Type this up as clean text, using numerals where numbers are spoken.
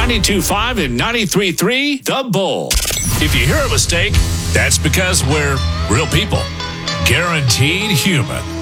92.5 and 93.3 The Bull. If you hear a mistake, that's because we're real people. Guaranteed human.